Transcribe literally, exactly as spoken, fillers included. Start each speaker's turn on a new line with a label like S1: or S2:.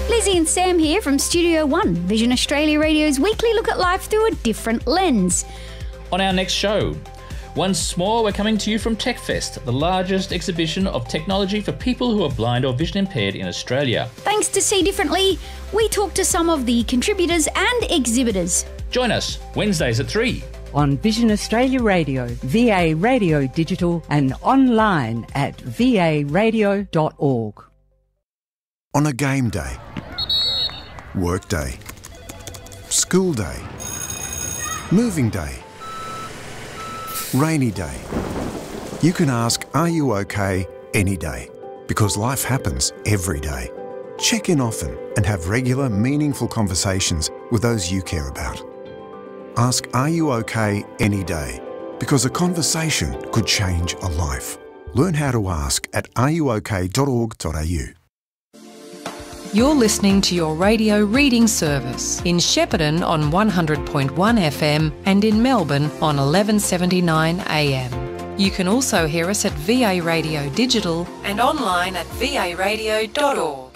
S1: Lizzie and Sam here from Studio One, Vision Australia Radio's weekly look at life through a different lens.
S2: On our next show, once more we're coming to you from TechFest, the largest exhibition of technology for people who are blind or vision impaired in Australia.
S1: Thanks to See Differently, we talk to some of the contributors and exhibitors.
S2: Join us Wednesdays at three.
S3: On Vision Australia Radio, V A Radio Digital and online at v a radio dot org.
S4: On a game day, work day, school day, moving day, rainy day, you can ask, are you okay, any day, because life happens every day. Check in often and have regular, meaningful conversations with those you care about. Ask, are you okay, any day, because a conversation could change a life. Learn how to ask at are you okay dot org dot a u.
S5: You're listening to your radio reading service in Shepparton on one hundred point one F M and in Melbourne on eleven seventy-nine A M. You can also hear us at V A Radio Digital and online at v a radio dot org.